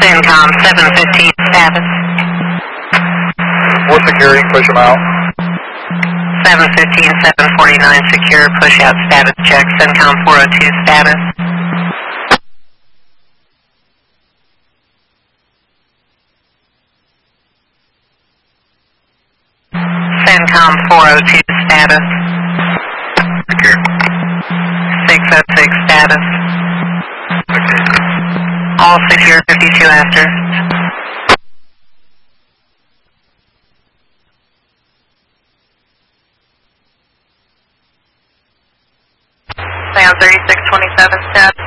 CENTCOM 715 status. More security, push them out. 715, 749 secure, push out status check. CENTCOM 402 status. CENTCOM 402 status. Secure. 606 status. All secure, 52 after. Sound 3627 status.